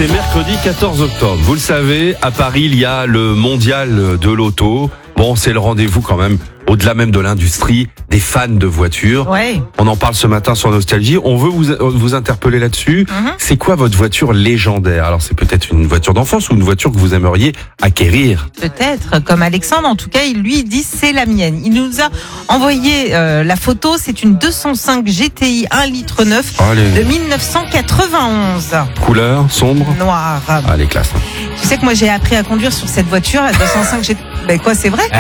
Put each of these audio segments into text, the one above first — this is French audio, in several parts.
C'est mercredi 14 octobre. Vous le savez, à Paris, il y a le mondial de l'auto. Bon, c'est le rendez-vous quand même, au-delà même de l'industrie, des fans de voitures. Ouais. On en parle ce matin sur Nostalgie. On veut vous interpeller là-dessus. C'est quoi votre voiture légendaire? Alors, c'est peut-être une voiture d'enfance ou une voiture que vous aimeriez acquérir. Peut-être, comme Alexandre, en tout cas, il dit c'est la mienne. Il nous a envoyé la photo, c'est une 205 GTI 1,9 litre de 1991. Couleur, sombre? Noir. Allez, classe. Tu sais que moi j'ai appris à conduire sur cette voiture, la 205 GTI. Ben quoi, c'est vrai?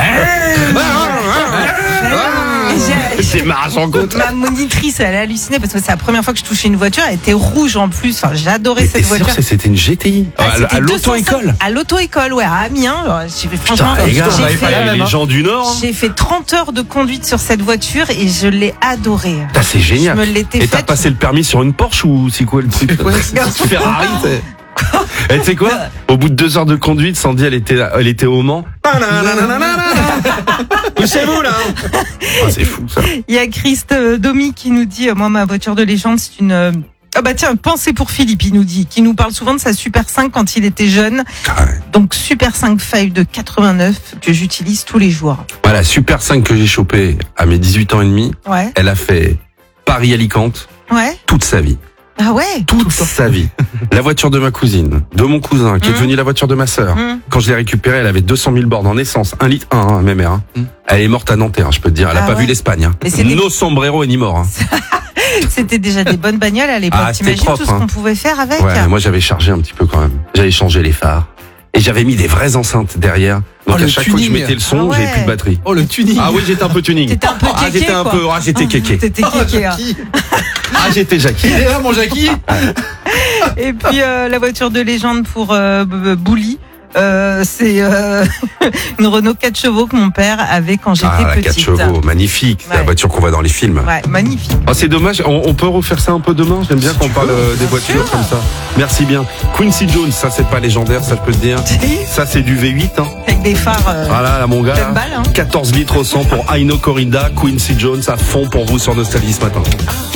C'est marrant, compte. Ma monitrice, elle a halluciné parce que c'est la première fois que je touchais une voiture. Elle était rouge en plus. Enfin, j'adorais cette voiture. Sûr, c'était une GTI à l'auto-école. À l'auto-école, ouais, à Amiens. Franchement, les gens du Nord. J'ai fait 30 heures de conduite sur cette voiture et je l'ai adorée. C'est génial. Je me l'étais et t'as faite. passé le permis sur une Porsche ou c'est quoi le truc? C'est Ferrari. Et tu sais quoi? Au bout de 2 heures de conduite, Sandy, elle était au Mans. Poussez-vous là. C'est fou ça. Il y a Christ Domi qui nous dit, moi ma voiture de légende c'est une... Ah bah tiens, pensez pour Philippe, il nous dit, qui nous parle souvent de sa Super 5 quand il était jeune. Donc Super 5 Five de 89 que j'utilise tous les jours. Voilà, Super 5 que j'ai chopé à mes 18 ans et demi. Ouais. Elle a fait Paris-Alicante Ouais. toute sa vie. Ah ouais. Toute sa vie. La voiture de ma cousine, de mon cousin, qui est devenue la voiture de ma sœur. Quand je l'ai récupérée, elle avait 200 000 bornes en essence, 1 litre 1, ma mère. Elle est morte à Nanterre, je peux te dire. Elle a pas vu l'Espagne. No sombrero ni mort. C'était déjà des bonnes bagnoles à l'époque. T'imagines tout ce qu'on pouvait faire avec? Ouais, moi j'avais chargé un petit peu quand même. J'avais changé les phares. Et j'avais mis des vraies enceintes derrière. Donc à chaque fois que je mettais le son, j'avais plus de batterie. Oh, le tuning. Ah oui, j'étais un peu tuning. T'étais un peu kéké, j'étais un peu, j'étais kéké. T'étais kéké. J'étais Jackie. Il est là, mon Jackie. Et puis la voiture de légende pour Bouli. C'est une Renault 4 chevaux que mon père avait quand j'étais petite. 4 chevaux, magnifique. C'est la voiture qu'on voit dans les films. Ouais, magnifique. Oh, c'est dommage, on peut refaire ça un peu demain. J'aime bien qu'on parle des voitures comme ça. Merci bien. Quincy Jones, ça c'est pas légendaire, ça je peux te dire. Ça c'est du V8. Avec des phares. Voilà, là, mon gars. Pleine balle, 14 litres au 100 pour Aino Corrida. Quincy Jones à fond pour vous sur Nostalgie ce matin.